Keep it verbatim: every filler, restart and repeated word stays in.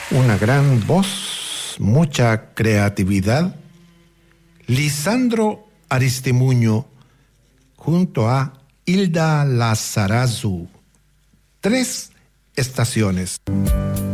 Una gran voz, mucha creatividad. Lisandro Aristimuño junto a Hilda Lizarazu. Tres estaciones.